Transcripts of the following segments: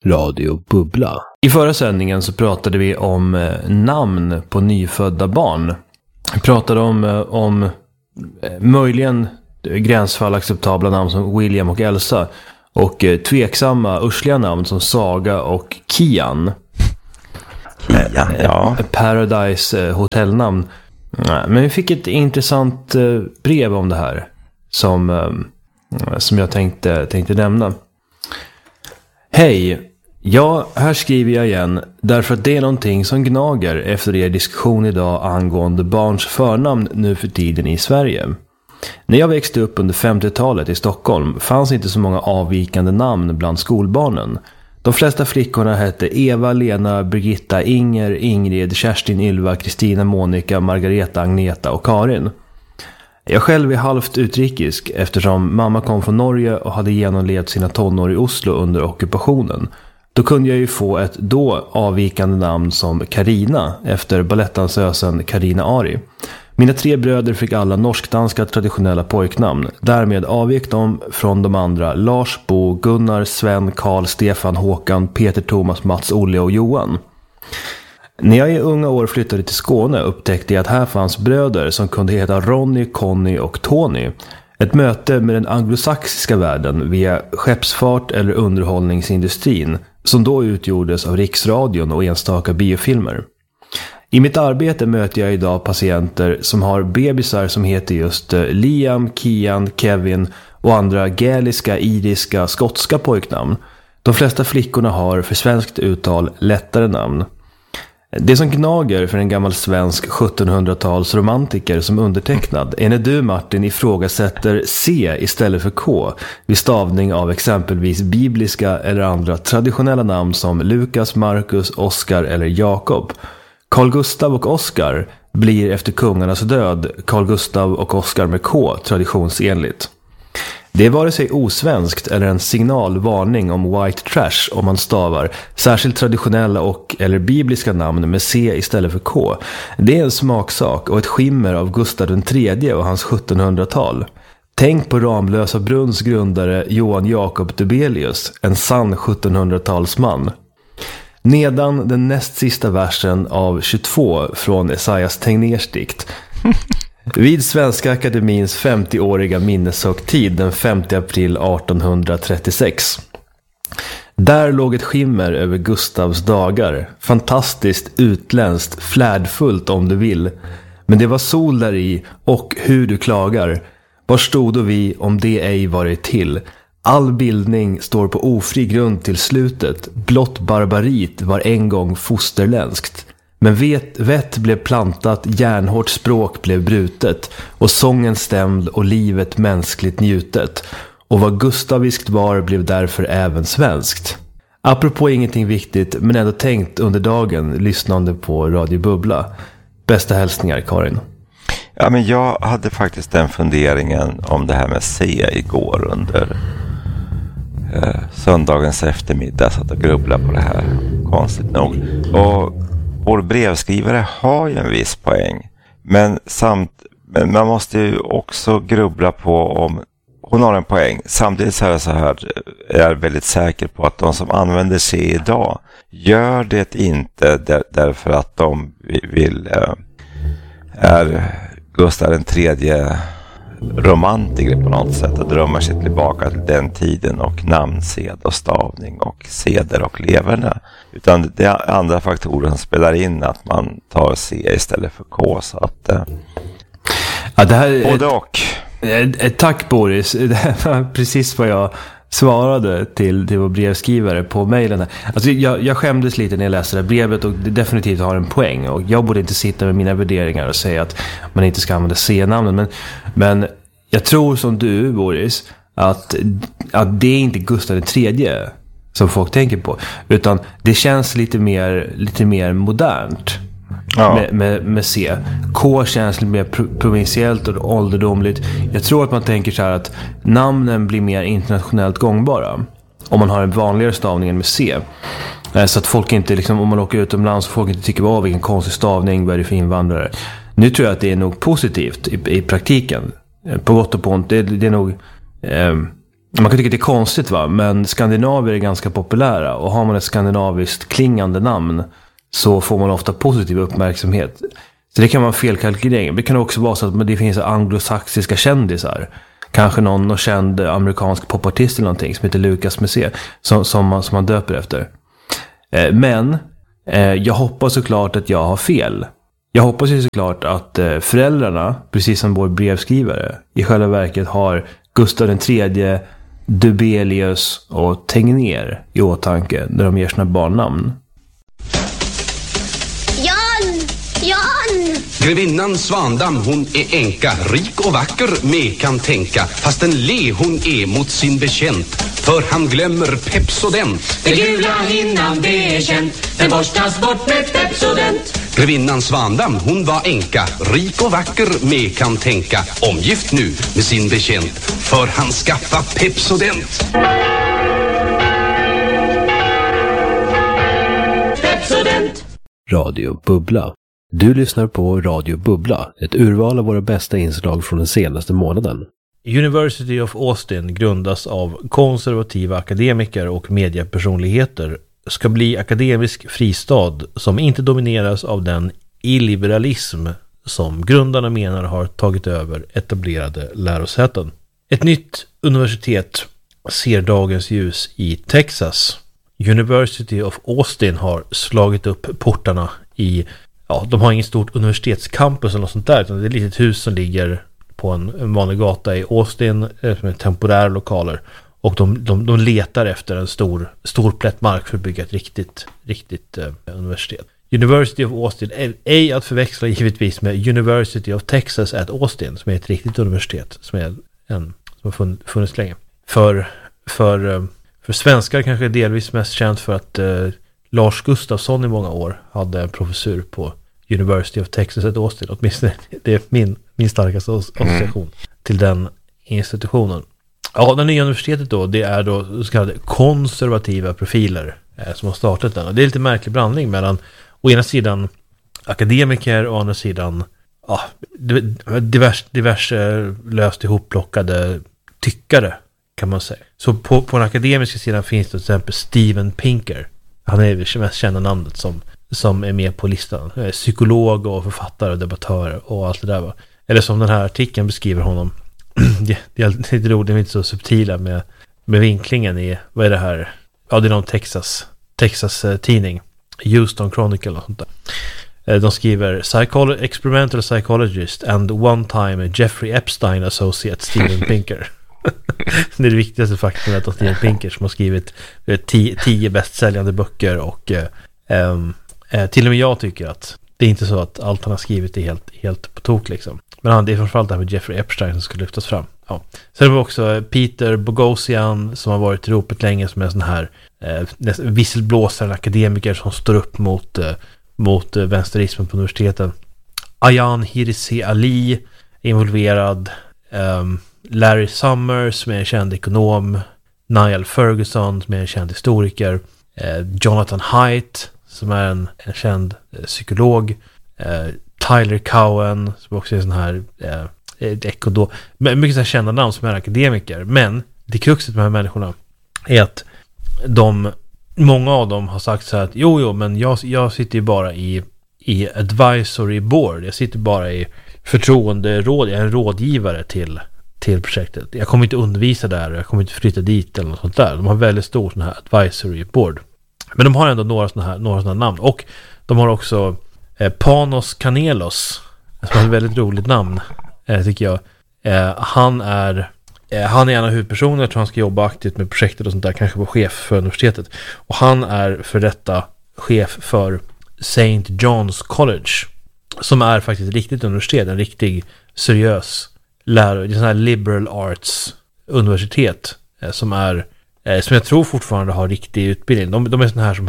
Radio Bubbla. I förra sändningen så pratade vi om namn på nyfödda barn. Vi pratade om möjligen gränsfall acceptabla namn som William och Elsa. Och tveksamma ursliga namn som Saga och Kian. Kian, ja. Paradise hotellnamn. Men vi fick ett intressant brev om det här. Som jag tänkte nämna. Hej, ja, här skriver jag igen därför att det är någonting som gnager efter er diskussion idag angående barns förnamn nu för tiden i Sverige. När jag växte upp under 50-talet i Stockholm fanns inte så många avvikande namn bland skolbarnen. De flesta flickorna hette Eva, Lena, Birgitta, Inger, Ingrid, Kerstin, Ylva, Kristina, Monica, Margareta, Agneta och Karin. Jag själv är halvt utrikisk eftersom mamma kom från Norge och hade genomlevt sina tonår i Oslo under ockupationen. Då kunde jag ju få ett då avvikande namn som Karina efter balettdansösen Karina Ari. Mina 3 bröder fick alla norskdanska traditionella pojknamn. Därmed avvek de från de andra Lars, Bo, Gunnar, Sven, Karl, Stefan, Håkan, Peter, Thomas, Mats, Olle och Johan. När jag i unga år flyttade till Skåne upptäckte jag att här fanns bröder som kunde heta Ronny, Conny och Tony. Ett möte med den anglosaxiska världen via skeppsfart eller underhållningsindustrin som då utgjordes av riksradion och enstaka biofilmer. I mitt arbete möter jag idag patienter som har bebisar som heter just Liam, Kian, Kevin och andra gäliska, iriska, skotska pojknamn. De flesta flickorna har för svenskt uttal lättare namn. Det som gnager för en gammal svensk 1700-tals romantiker som undertecknad är när du, Martin, ifrågasätter C istället för K vid stavning av exempelvis bibliska eller andra traditionella namn som Lukas, Markus, Oskar eller Jakob. Carl Gustav och Oskar blir efter kungarnas död Carl Gustav och Oskar med K traditionsenligt. Det är vare sig osvenskt eller en signalvarning om white trash om man stavar särskilt traditionella och eller bibliska namn med C istället för K. Det är en smaksak och ett skimmer av Gustav III och hans 1700-tal. Tänk på Ramlösa Brunns grundare Johan Jakob Dubelius, en sann 1700-talsman. Nedan den näst sista versen av 22 från Esaias Tegnérs dikt. Vid Svenska Akademins 50-åriga minneshögtid den 5 april 1836. Där låg ett skimmer över Gustavs dagar. Fantastiskt, utländskt, flärdfullt om du vill. Men det var sol där i och hur du klagar. Var stod vi om det ej varit till? All bildning står på ofri grund till slutet. Blott barbarit var en gång fosterländskt. Men vett blev plantat, järnhårt språk blev brutet och sången stämd och livet mänskligt njutet. Och vad gustaviskt var blev därför även svenskt. Apropå ingenting viktigt men ändå tänkt under dagen lyssnande på Radio Bubbla. Bästa hälsningar, Karin. Ja, men jag hade faktiskt den funderingen om det här med C igår under söndagens eftermiddag. Så att jag grubblade på det här, konstigt nog. Och vår brevskrivare har ju en viss poäng. Men man måste ju också grubbla på om hon har en poäng. Samtidigt så är jag väldigt säker på att de som använder C idag gör det inte därför att de vill är Gustav III romantiker på något sätt och drömmer sig tillbaka till den tiden och namnsed och stavning och seder och leverne. Utan det är andra faktorer som spelar in att man tar C istället för K. Så att, ja, det här både och. Tack Boris, det här var precis vad jag svarade till vår brevskrivare på mejlen. Alltså jag skämdes lite när jag läste det här brevet och det definitivt har en poäng. Och jag borde inte sitta med mina värderingar och säga att man inte ska använda C-namnen. Men jag tror som du, Boris, att det är inte Gustav III som folk tänker på. Utan det känns lite mer modernt. Ja. Med C. K känns lite mer provinsiellt och ålderdomligt. Jag tror att man tänker så här att namnen blir mer internationellt gångbara om man har en vanligare stavning än med C. Så att folk inte, liksom, om man åker utomlands, folk inte tycker vilken konstig stavning, vad är det för invandrare. Nu tror jag att det är nog positivt i praktiken. På gott och på ont. Det är nog Man kan tycka att det är konstigt, va? Men skandinavier är ganska populära. Och har man ett skandinaviskt klingande namn så får man ofta positiv uppmärksamhet. Så det kan vara en felkalkylering. Det kan också vara så att det finns anglosaxiska kändisar. Kanske någon känd amerikansk popartist eller någonting som heter Lucas Messé. Som man döper efter. Men jag hoppas såklart att jag har fel. Jag hoppas ju såklart att föräldrarna, precis som vår brevskrivare, i själva verket har Gustav III, Dubelius och Tegnér i åtanke när de ger sina barnnamn. Jan! Grevinnan Svandam, hon är änka, rik och vacker, med kan tänka. Fast en le hon är mot sin bekänt, för han glömmer Pepsodent. Den gula hinnan, det är känt, den borstas bort med Pepsodent. Grevinnan Svandam, hon var änka, rik och vacker, med kan tänka. Omgift nu med sin bekänt, för han skaffa Pepsodent. Pepsodent. Radio Bubbla. Du lyssnar på Radio Bubbla, ett urval av våra bästa inslag från den senaste månaden. University of Austin grundas av konservativa akademiker och mediepersonligheter, ska bli akademisk fristad som inte domineras av den illiberalism som grundarna menar har tagit över etablerade lärosäten. Ett nytt universitet ser dagens ljus i Texas. University of Austin har slagit upp portarna i, de har ingen stort universitetscampus eller något sånt där, utan det är ett litet hus som ligger på en vanlig gata i Austin med temporära lokaler. Och de letar efter en stor plätt mark för att bygga ett riktigt universitet. University of Austin är ej att förväxla givetvis med University of Texas at Austin, som är ett riktigt universitet som har funnits länge. För svenskar kanske delvis mest känt för att Lars Gustafsson i många år hade en professur på University of Texas at Austin. Åtminstone det är min starkaste association till den institutionen. Ja, det nya universitetet då, det är då så kallade konservativa profiler som har startat den. Och det är lite märklig blandning mellan å ena sidan akademiker och å andra sidan diverse löst ihopplockade tyckare, kan man säga. Så på den akademiska sidan finns det till exempel Steven Pinker. Han är det mest kända namnet som är med på listan. Psykolog och författare och debattör och allt det där, va. Eller som den här artikeln beskriver honom. Det är lite roligt, de är inte så subtila med vinklingen i, vad är det här? Ja, det är någon Texas tidning. Houston Chronicle och sånt där. De skriver experimental psychologist and one time Jeffrey Epstein associate Steven Pinker. Det är det viktigaste faktum att Steven Pinker som har skrivit 10 bästsäljande böcker och till och med jag tycker att det är inte så att allt han har skrivit är helt på tok liksom. Men det är framförallt det här med Jeffrey Epstein som ska lyftas fram. Ja. Sen har vi också Peter Boghossian som har varit i ropet länge, som är en sån här visselblåsare, en akademiker som står upp mot vänsterismen på universiteten. Ayaan Hirsi Ali är involverad. Larry Summers som är en känd ekonom. Niall Ferguson som är en känd historiker. Jonathan Haidt som är en känd psykolog. Tyler Cowen som också är en sån här ekonom. Mycket så här kända namn som är akademiker. Men det kruxet med de här människorna är att många av dem har sagt så här att jo, men jag sitter ju bara i advisory board. Jag sitter bara i förtroenderåd. Jag är en rådgivare till projektet. Jag kommer inte undervisa där. Jag kommer inte flytta dit eller något sånt där. De har väldigt stor sån här advisory board. Men de har ändå några såna här namn. Och de har också Panos Kanelos, som har ett väldigt roligt namn, tycker jag. Han är en av huvudpersonerna. Jag tror han ska jobba aktivt med projektet och sånt där, kanske vara chef för universitetet. Och han är för detta chef för St. John's College, som är faktiskt ett riktigt universitet, en riktig seriös lärare. Det är en sån här liberal arts universitet som jag tror fortfarande har riktig utbildning. De är såna här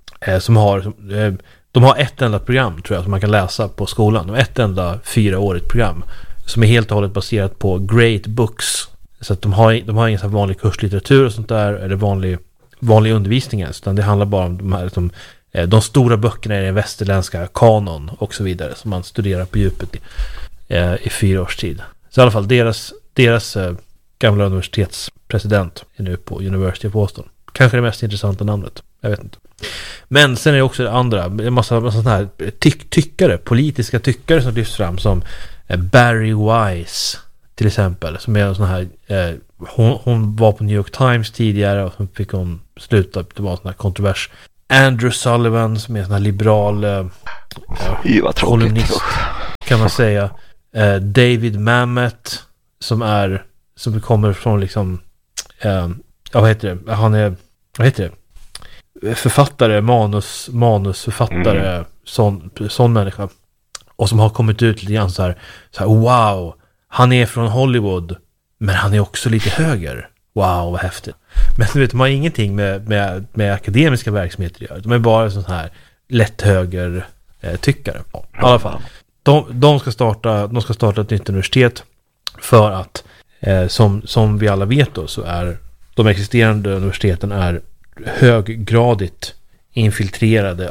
de har ett enda program, tror jag, som man kan läsa på skolan. De har ett enda 4-årigt program som är helt och hållet baserat på great books. Så att de har ingen så här vanlig kurslitteratur och sånt där, eller vanlig undervisning ens, utan det handlar bara om de stora böckerna i den västerländska kanon och så vidare, som man studerar på djupet i 4 års tid. Så i alla fall deras gamla universitetspresident, är nu på University of Boston. Kanske det mest intressanta namnet. Jag vet inte. Men sen är det också det andra. En massa sådana här tyckare, politiska tyckare som lyfts fram, som Barry Weiss till exempel, som är en sån här hon var på New York Times tidigare och så fick hon sluta, det var en sån här kontrovers. Andrew Sullivan som är en sån här liberal kolumnist kan man säga. David Mamet som kommer från liksom vad heter det? Han är, vad heter det? Författare, manusförfattare, sån människa. Och som har kommit ut lite grann så här, wow, han är från Hollywood, men han är också lite höger. Wow, vad häftigt. Men du vet, de har ingenting med akademiska verksamheter att göra. De är bara sån här lätt höger tyckare. I alla fall. De ska starta ett nytt universitet för att som vi alla vet då, så är de existerande universiteten är höggradigt infiltrerade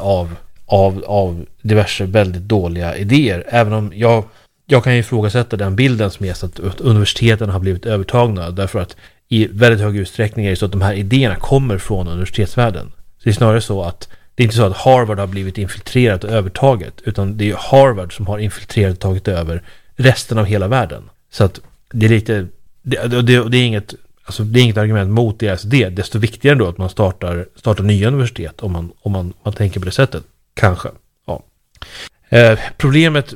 av diverse väldigt dåliga idéer. Även om jag kan ju ifrågasätta den bilden som är att universiteten har blivit övertagna, därför att i väldigt hög utsträckning är det så att de här idéerna kommer från universitetsvärlden. Så det är snarare så att det är inte så att Harvard har blivit infiltrerat och övertaget, utan det är Harvard som har infiltrerat och tagit över resten av hela världen. Så att det är lite det är inget, alltså det är inget argument mot deras idé. Desto viktigare då att man startar nya universitet om man tänker på det sättet. Kanske. Ja. Problemet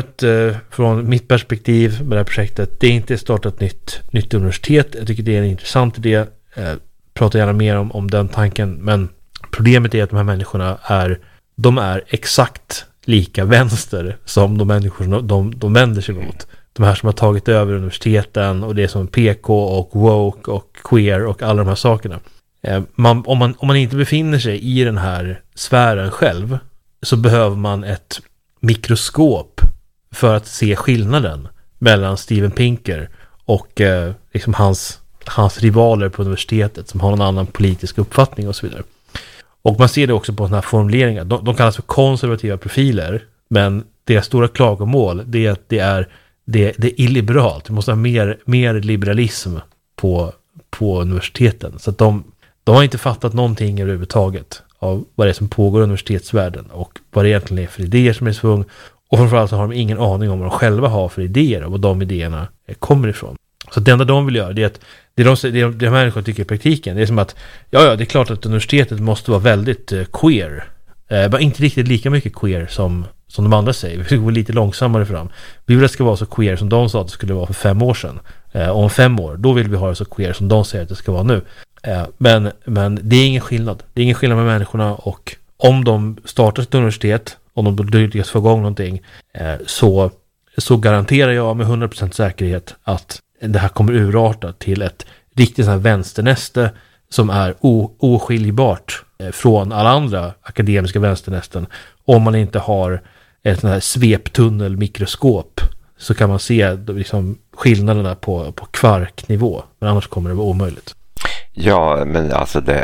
från mitt perspektiv med det här projektet, det är inte att starta ett nytt universitet. Jag tycker det är en intressant idé. Pratar gärna mer om den tanken, men problemet är att de här människorna är exakt lika vänster som de människor de vänder sig mot. De här som har tagit över universiteten, och det är som PK och woke och queer och alla de här sakerna. Om man inte befinner sig i den här sfären själv, så behöver man ett mikroskop för att se skillnaden mellan Steven Pinker och liksom hans rivaler på universitetet som har en annan politisk uppfattning och så vidare. Och man ser det också på sådana här formuleringar. De kallas för konservativa profiler, men deras stora klagomål det är att det är illiberalt. Det måste ha mer liberalism på universiteten. Så att de har inte fattat någonting överhuvudtaget av vad det är som pågår i universitetsvärlden och vad det egentligen är för idéer som är svung. Och framförallt så har de ingen aning om vad de själva har för idéer och vad de idéerna kommer ifrån. Så det enda de vill göra, det är att det de människor tycker i praktiken, det är som att ja, det är klart att universitetet måste vara väldigt queer. Bara inte riktigt lika mycket queer som de andra säger. Vi ska gå lite långsammare fram. Vi vill att det ska vara så queer som de sa att det skulle vara för 5 år sedan. Om 5 år, då vill vi ha det så queer som de säger att det ska vara nu. Men det är ingen skillnad. Det är ingen skillnad med människorna, och om de startar ett universitet, om de lyckas få igång någonting, så garanterar jag med 100% säkerhet att det här kommer urarta till ett riktigt sån här vänsternäste som är oskiljbart från alla andra akademiska vänsternästen. Om man inte har ett sån här sveptunnelmikroskop, så kan man se liksom skillnaderna på kvarknivå. Men annars kommer det vara omöjligt. Ja, men alltså det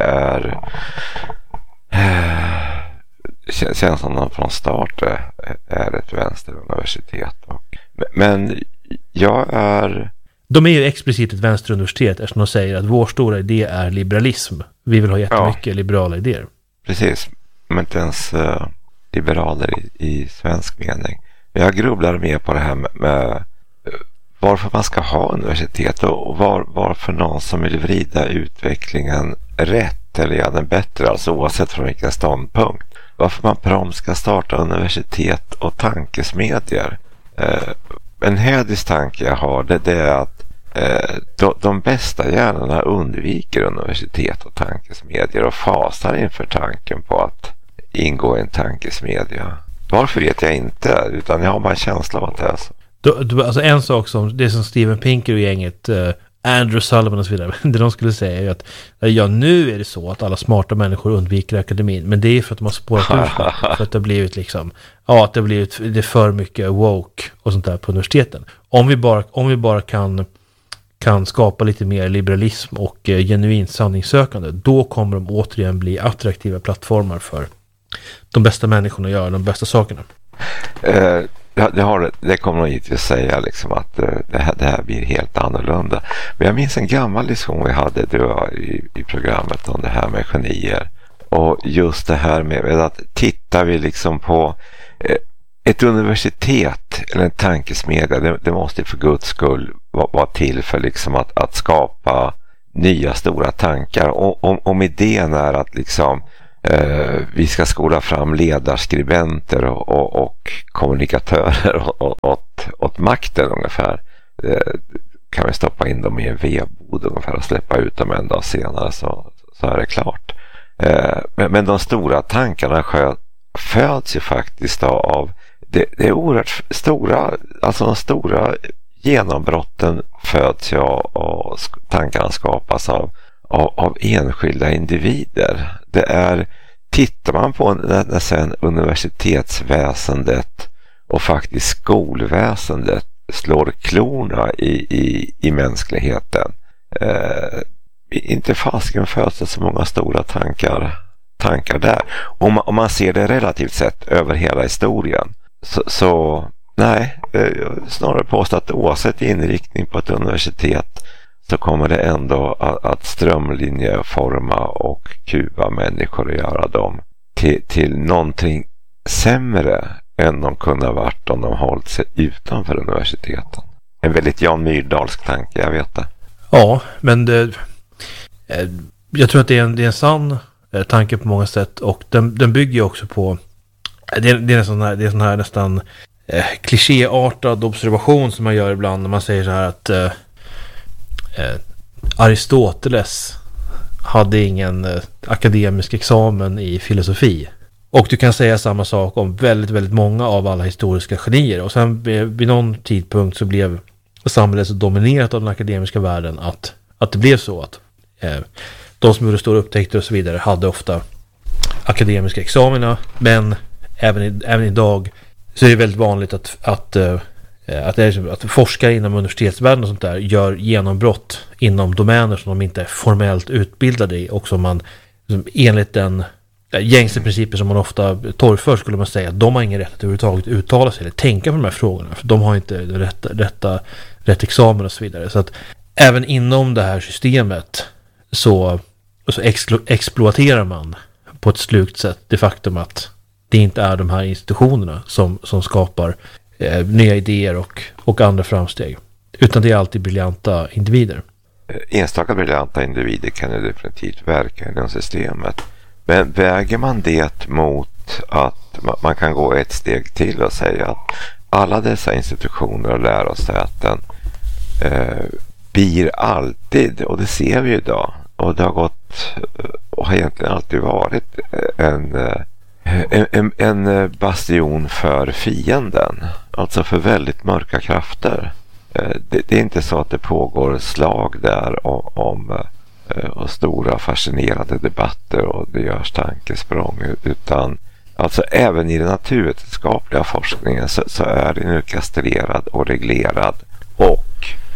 känns som att från start är ett vänsteruniversitet. Men de är ju explicit ett vänsteruniversitet, eftersom de säger att vår stora idé är liberalism. Vi vill ha jättemycket liberala idéer. Precis, men inte ens liberaler i svensk mening. Jag grubblar mer på det här med varför man ska ha universitet och varför någon som vill vrida utvecklingen rätt eller göra den bättre, alltså oavsett från vilken ståndpunkt. Varför man prompt ska starta universitet och tankesmedjor. En hädisk tanke jag har det är att de bästa hjärnorna undviker universitet och tankesmedjor och fasar inför tanken på att ingå i en tankesmedja. Varför vet jag inte, utan jag har bara en känsla av att det är så. Alltså en sak som det som Steven Pinker och gänget Andrew Sullivan och så vidare, det de skulle säga är att nu är det så att alla smarta människor undviker akademin, men det är för att de har spårat ur för att det har blivit liksom, att det är för mycket woke och sånt där på universiteten. Om vi bara kan skapa lite mer liberalism och genuint sanningssökande, då kommer de återigen bli attraktiva plattformar för de bästa människorna att göra de bästa sakerna. det kommer nog inte att säga liksom att det här blir helt annorlunda. Men jag minns en gammal diskussion vi hade i programmet om det här med genier. Och just det här med att tittar vi liksom på ett universitet eller en tankesmedja, det måste för Guds skull vara till för liksom att skapa nya stora tankar. Om idén är att liksom vi ska skola fram ledarskribenter och kommunikatörer åt makten ungefär. Kan vi stoppa in dem i en vedbod ungefär och släppa ut dem en dag senare så är det klart. Men de stora tankarna föds ju faktiskt av det är oerhört stora, alltså de stora genombrotten föds ju och tankarna skapas av enskilda individer. Det är, tittar man på när sen universitetsväsendet och faktiskt skolväsendet slår klorna i mänskligheten, inte fasken föds det så många stora tankar där. Om man ser det relativt sett över hela historien så nej, snarare påstå att oavsett inriktning på ett universitet så kommer det ändå att strömlinjeforma och kuva människor och göra dem till någonting sämre än de kunde ha varit om de hållit sig utanför universiteten. En väldigt Jan Myrdalsk tanke, jag vet det. Ja, men jag tror att det är en sann tanke på många sätt, och den bygger ju också på det är en sån här nästan klichéartad observation som man gör ibland när man säger så här att Aristoteles hade ingen akademisk examen i filosofi. Och du kan säga samma sak om väldigt, väldigt många av alla historiska genier. Och sen vid någon tidpunkt så blev samhället så dominerat av den akademiska världen att det blev så att de som gjorde stora upptäckter och så vidare hade ofta akademiska examina. Men även idag så är det väldigt vanligt att forskare inom universitetsvärlden och sånt där gör genombrott inom domäner som de inte är formellt utbildade i, och som man enligt den gängse principer som man ofta torgför skulle man säga att de har ingen rätt att överhuvudtaget uttala sig eller tänka på de här frågorna, för de har inte rätt examen och så vidare. Så att även inom det här systemet så exploaterar man på ett slukt sätt det faktum att det inte är de här institutionerna som skapar nya idéer och andra framsteg, utan det är alltid briljanta individer. Enstaka briljanta individer kan ju definitivt verka inom systemet. Men väger man det mot att man kan gå ett steg till och säga att alla dessa institutioner och lärosäten blir alltid, och det ser vi idag, och det har gått och har egentligen alltid varit en bastion för fienden, alltså för väldigt mörka krafter. Det är inte så att det pågår slag där om och stora fascinerande debatter och det görs tankesprång, utan alltså även i den naturvetenskapliga forskningen så är den nu kastrerad och reglerad och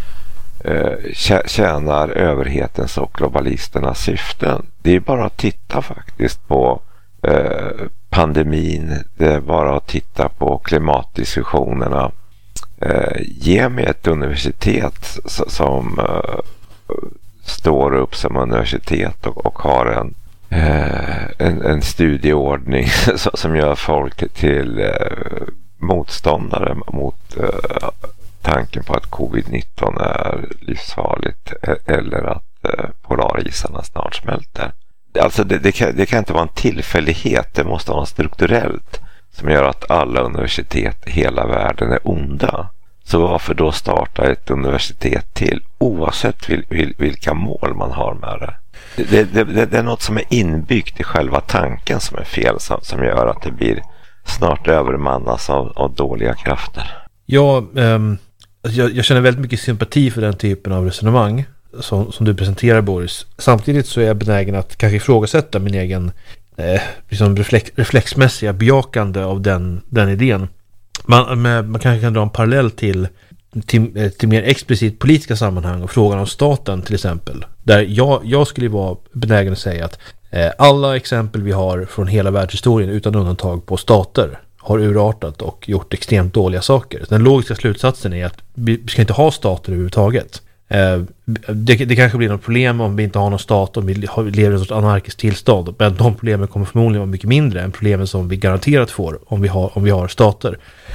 tjänar överhetens och globalisternas syften. Det är bara att titta faktiskt på pandemin, det är bara att titta på klimatdiskussionerna. Ge mig ett universitet som står upp som universitet och har en studieordning som gör folk till motståndare mot tanken på att covid-19 är livsfarligt eller att polarisarna snart smälter. Alltså det kan inte vara en tillfällighet, det måste vara strukturellt som gör att alla universitet i hela världen är onda. Så varför då starta ett universitet till oavsett vilka mål man har med det? Det är något som är inbyggt i själva tanken som är fel, som gör att det blir snart övermannas av dåliga krafter. Ja, jag känner väldigt mycket sympati för den typen av resonemang som du presenterar, Boris. Samtidigt så är jag benägen att kanske ifrågasätta min egen liksom reflexmässiga bejakande av den idén. Man kanske kan dra en parallell till mer explicit politiska sammanhang och frågan om staten till exempel. Där jag skulle vara benägen att säga att alla exempel vi har från hela världshistorien utan undantag på stater har urartat och gjort extremt dåliga saker. Den logiska slutsatsen är att vi ska inte ha stater överhuvudtaget. Det kanske blir något problem om vi inte har någon stat, om vi lever i ett sorts anarkiskt tillstånd, men de problemen kommer förmodligen vara mycket mindre än problemen som vi garanterat får om vi har stater.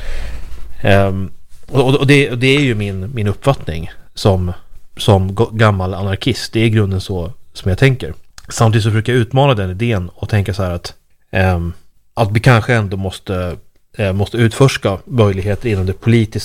Och det är ju min uppfattning som gammal anarkist. Det är i grunden så som jag tänker. Samtidigt så försöker jag utmana den idén och tänka så här att vi kanske ändå måste utforska möjligheter inom det politiska